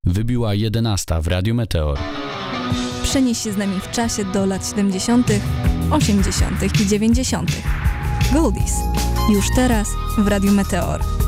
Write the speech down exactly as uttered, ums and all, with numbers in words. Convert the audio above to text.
Wybiła jedenasta w Radiu Meteor. Przenieś się z nami w czasie do lat siedemdziesiątych, osiemdziesiątych i dziewięćdziesiątych. Goldies. Już teraz w Radiu Meteor.